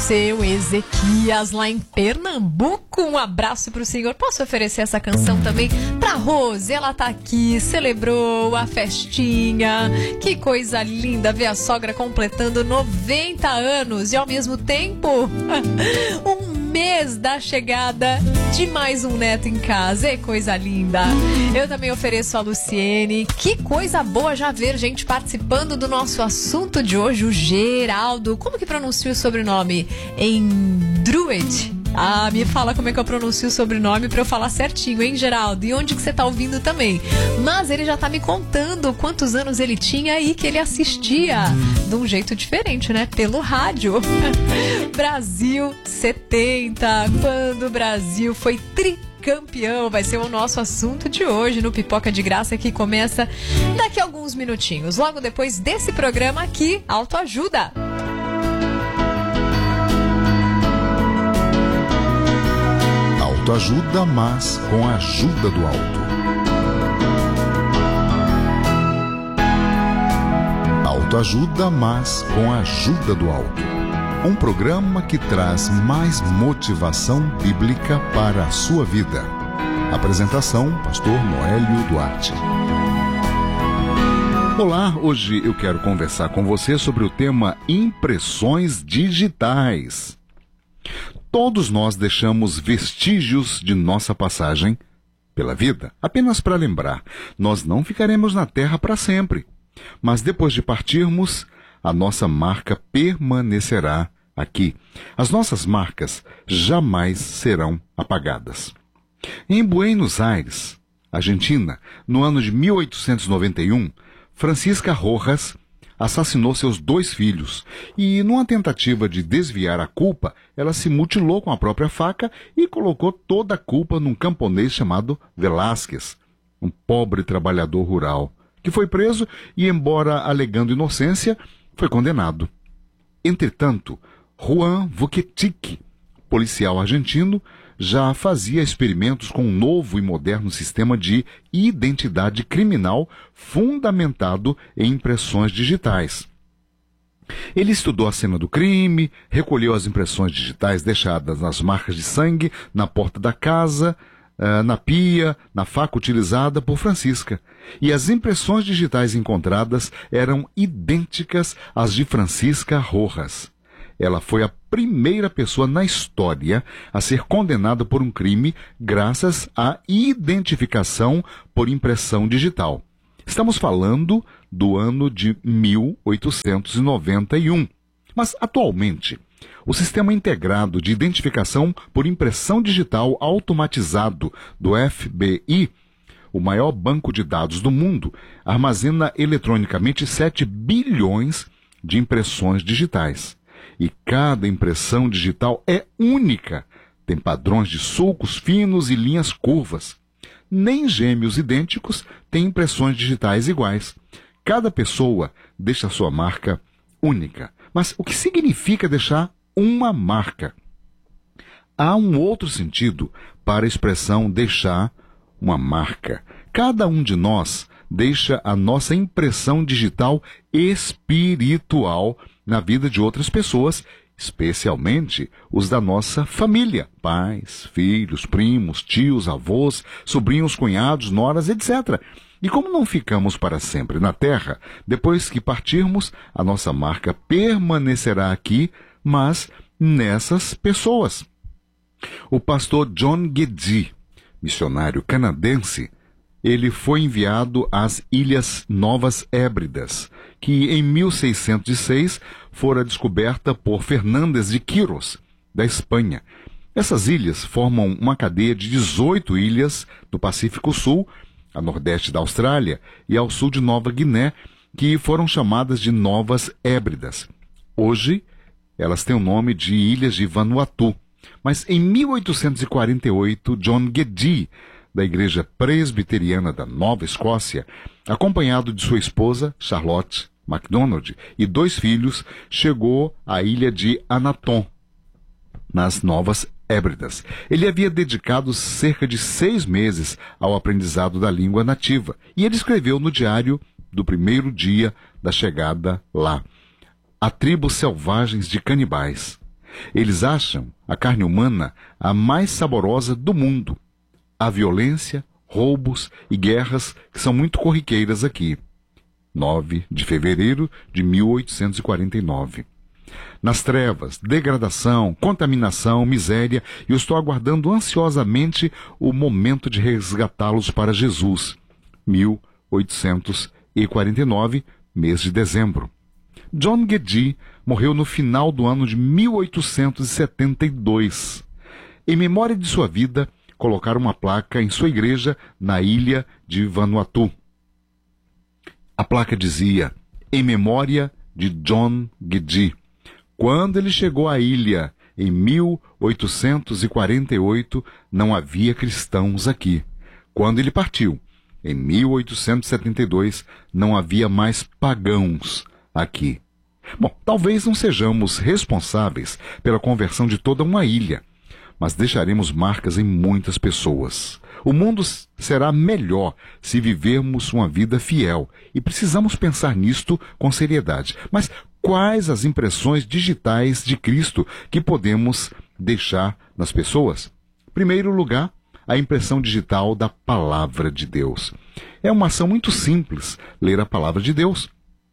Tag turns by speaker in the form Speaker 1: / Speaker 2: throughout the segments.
Speaker 1: seu Ezequias, lá em Pernambuco. Um abraço pro senhor. Posso oferecer essa canção também pra Rose? Ela tá aqui, celebrou a festinha. Que coisa linda ver a sogra completando 90 anos e ao mesmo tempo um mês da chegada de mais um neto em casa. É coisa linda. Eu também ofereço a Luciene. Que coisa boa já ver gente participando do nosso assunto de hoje, o Geraldo. Como que pronuncia o sobrenome? Em Druid. Me fala como é que eu pronuncio o sobrenome pra eu falar certinho, hein, Geraldo? E onde que você tá ouvindo também. Mas ele já tá me contando quantos anos ele tinha e que ele assistia de um jeito diferente, né? Pelo rádio. Brasil 70, quando o Brasil foi tricampeão. Vai ser o nosso assunto de hoje no Pipoca de Graça, que começa daqui a alguns minutinhos. Logo depois desse programa aqui, Autoajuda.
Speaker 2: Autoajuda, mas com a ajuda do alto. Autoajuda, mas com a ajuda do alto. Um programa que traz mais motivação bíblica para a sua vida. Apresentação, Pastor Noélio Duarte. Olá, hoje eu quero conversar com você sobre o tema impressões digitais. Todos nós deixamos vestígios de nossa passagem pela vida. Apenas para lembrar, nós não ficaremos na Terra para sempre. Mas depois de partirmos, a nossa marca permanecerá aqui. As nossas marcas jamais serão apagadas. Em Buenos Aires, Argentina, no ano de 1891, Francisca Rojas assassinou seus 2 filhos e, numa tentativa de desviar a culpa, ela se mutilou com a própria faca e colocou toda a culpa num camponês chamado Velázquez, um pobre trabalhador rural, que foi preso e, embora alegando inocência, foi condenado. Entretanto, Juan Vuquetic, policial argentino, já fazia experimentos com um novo e moderno sistema de identidade criminal fundamentado em impressões digitais. Ele estudou a cena do crime, recolheu as impressões digitais deixadas nas marcas de sangue, na porta da casa, na pia, na faca utilizada por Francisca. E as impressões digitais encontradas eram idênticas às de Francisca Rojas. Ela foi a primeira pessoa na história a ser condenada por um crime graças à identificação por impressão digital. Estamos falando do ano de 1891. Mas, atualmente, o Sistema Integrado de Identificação por Impressão Digital Automatizado do FBI, o maior banco de dados do mundo, armazena eletronicamente 7 bilhões de impressões digitais. E cada impressão digital é única. Tem padrões de sulcos finos e linhas curvas. Nem gêmeos idênticos têm impressões digitais iguais. Cada pessoa deixa sua marca única. Mas o que significa deixar uma marca? Há um outro sentido para a expressão deixar uma marca. Cada um de nós deixa a nossa impressão digital espiritual na vida de outras pessoas, especialmente os da nossa família, pais, filhos, primos, tios, avós, sobrinhos, cunhados, noras, etc. E como não ficamos para sempre na Terra, depois que partirmos, a nossa marca permanecerá aqui, mas nessas pessoas. O pastor John Guedji, missionário canadense, ele foi enviado às Ilhas Novas Hébridas, que em 1606 fora descoberta por Fernández de Quirós, da Espanha. Essas ilhas formam uma cadeia de 18 ilhas do Pacífico Sul, a nordeste da Austrália e ao sul de Nova Guiné, que foram chamadas de Novas Hébridas. Hoje, elas têm o nome de Ilhas de Vanuatu. Mas em 1848, John Guedji, da Igreja Presbiteriana da Nova Escócia, acompanhado de sua esposa, Charlotte MacDonald, e 2 filhos, chegou à ilha de Anatom, nas Novas Hébridas. Ele havia dedicado cerca de 6 meses ao aprendizado da língua nativa, e ele escreveu no diário do primeiro dia da chegada lá: "Há tribos selvagens de canibais. Eles acham a carne humana a mais saborosa do mundo. Há violência, roubos e guerras que são muito corriqueiras aqui. 9 de fevereiro de 1849. Nas trevas, degradação, contaminação, miséria, e eu estou aguardando ansiosamente o momento de resgatá-los para Jesus. 1849, mês de dezembro. John Geddy morreu no final do ano de 1872. Em memória de sua vida, colocaram uma placa em sua igreja na ilha de Vanuatu. A placa dizia: em memória de John Geddy. Quando ele chegou à ilha, em 1848, não havia cristãos aqui. Quando ele partiu, em 1872, não havia mais pagãos aqui. Bom, talvez não sejamos responsáveis pela conversão de toda uma ilha, mas deixaremos marcas em muitas pessoas. O mundo será melhor se vivermos uma vida fiel, e precisamos pensar nisto com seriedade. Mas quais as impressões digitais de Cristo que podemos deixar nas pessoas? Em primeiro lugar, a impressão digital da Palavra de Deus. É uma ação muito simples, ler a Palavra de Deus.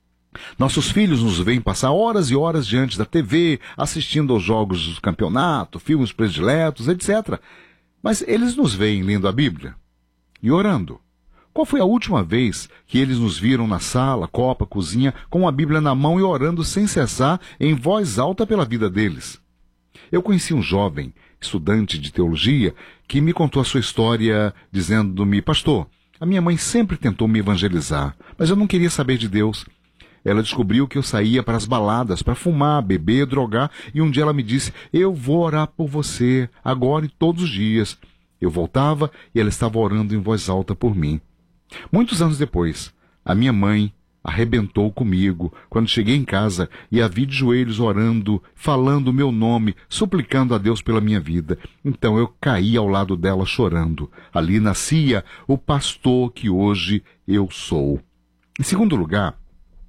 Speaker 2: Nossos filhos nos veem passar horas e horas diante da TV, assistindo aos jogos do campeonato, filmes prediletos, etc. Mas eles nos veem lendo a Bíblia e orando. Qual foi a última vez que eles nos viram na sala, copa, cozinha, com a Bíblia na mão e orando sem cessar, em voz alta pela vida deles? Eu conheci um jovem, estudante de teologia, que me contou a sua história dizendo-me: pastor, a minha mãe sempre tentou me evangelizar, mas eu não queria saber de Deus. Ela descobriu que eu saía para as baladas, para fumar, beber, drogar, e um dia ela me disse: eu vou orar por você, agora e todos os dias. Eu voltava e ela estava orando em voz alta por mim. Muitos anos depois, a minha mãe arrebentou comigo quando cheguei em casa e a vi de joelhos orando, falando o meu nome, suplicando a Deus pela minha vida. Então eu caí ao lado dela chorando. Ali nascia o pastor que hoje eu sou. Em segundo lugar,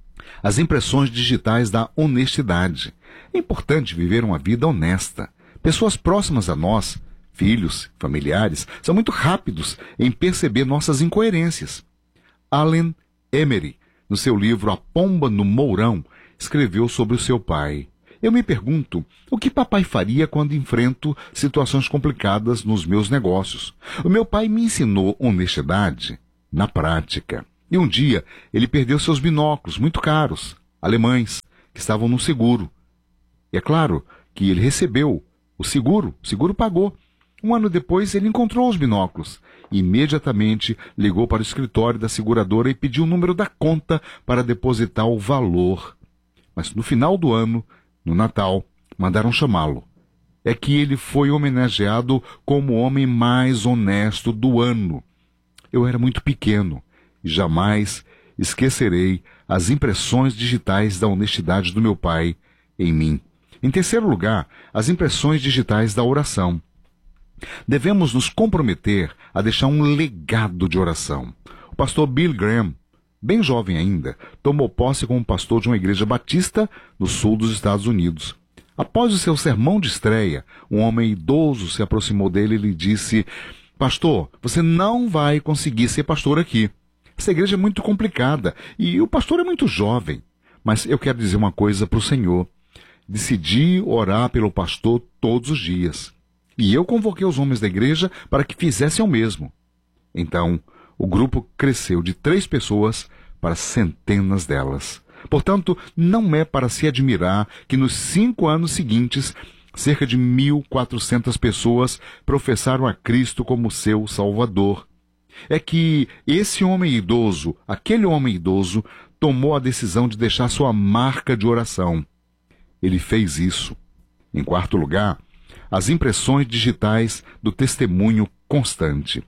Speaker 2: as impressões digitais da honestidade. É importante viver uma vida honesta. Pessoas próximas a nós, filhos, familiares, são muito rápidos em perceber nossas incoerências. Allen Emery, no seu livro A Pomba no Mourão, escreveu sobre o seu pai. Eu me pergunto, o que papai faria quando enfrento situações complicadas nos meus negócios? O meu pai me ensinou honestidade na prática. E um dia ele perdeu seus binóculos muito caros, alemães, que estavam no seguro. E é claro que ele recebeu o seguro pagou. Um ano depois ele encontrou os binóculos e imediatamente ligou para o escritório da seguradora e pediu o número da conta para depositar o valor. Mas no final do ano, no Natal, mandaram chamá-lo. É que ele foi homenageado como o homem mais honesto do ano. Eu era muito pequeno e jamais esquecerei as impressões digitais da honestidade do meu pai em mim. Em terceiro lugar, as impressões digitais da oração. Devemos nos comprometer a deixar um legado de oração. O pastor Bill Graham, bem jovem ainda, tomou posse como pastor de uma igreja batista no sul dos Estados Unidos. Após o seu sermão de estreia, um homem idoso se aproximou dele e lhe disse: pastor, você não vai conseguir ser pastor aqui. Essa igreja é muito complicada e o pastor é muito jovem. Mas eu quero dizer uma coisa para o Senhor. Decidi orar pelo pastor todos os dias. E eu convoquei os homens da igreja para que fizessem o mesmo. Então, o grupo cresceu de 3 pessoas para centenas delas. Portanto, não é para se admirar que nos 5 anos seguintes, cerca de 1.400 pessoas professaram a Cristo como seu Salvador. É que esse homem idoso, aquele homem idoso, tomou a decisão de deixar sua marca de oração. Ele fez isso. Em quarto lugar, as impressões digitais do testemunho constante.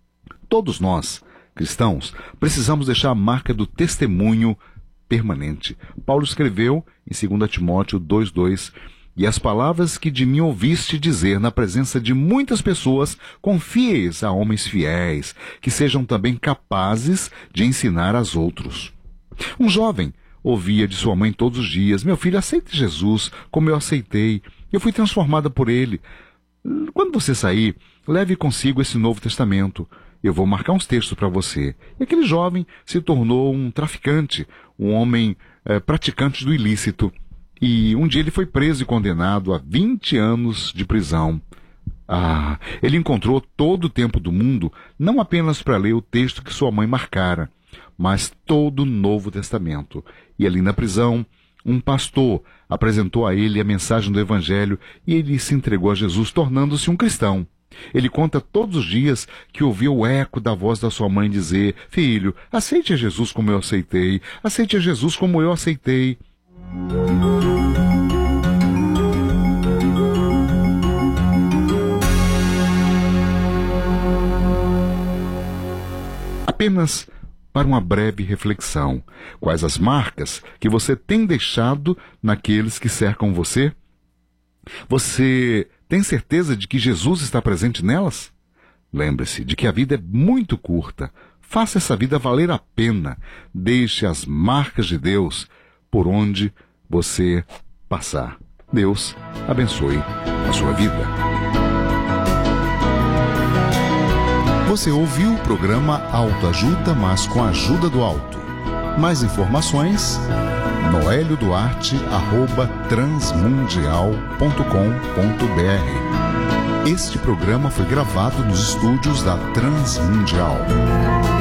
Speaker 2: Todos nós, cristãos, precisamos deixar a marca do testemunho permanente. Paulo escreveu em 2 Timóteo 2,2: e as palavras que de mim ouviste dizer na presença de muitas pessoas, confie-as a homens fiéis, que sejam também capazes de ensinar aos outros. Um jovem ouvia de sua mãe todos os dias: meu filho, aceite Jesus como eu aceitei. Eu fui transformada por ele. Quando você sair, leve consigo esse Novo Testamento. Eu vou marcar uns textos para você. E aquele jovem se tornou um traficante, um homem praticante do ilícito. E um dia ele foi preso e condenado a 20 anos de prisão. Ele encontrou todo o tempo do mundo, não apenas para ler o texto que sua mãe marcara, mas todo o Novo Testamento. E ali na prisão, um pastor apresentou a ele a mensagem do Evangelho e ele se entregou a Jesus, tornando-se um cristão. Ele conta todos os dias que ouviu o eco da voz da sua mãe dizer: filho, aceite a Jesus como eu aceitei, aceite a Jesus como eu aceitei. Apenas para uma breve reflexão, quais as marcas que você tem deixado naqueles que cercam você? Você tem certeza de que Jesus está presente nelas? Lembre-se de que a vida é muito curta. Faça essa vida valer a pena. Deixe as marcas de Deus por onde você passar. Deus abençoe a sua vida.
Speaker 3: Você ouviu o programa Autoajuda, mas com a ajuda do alto. Mais informações, noelioduarte@transmundial.com.br. Este programa foi gravado nos estúdios da Transmundial.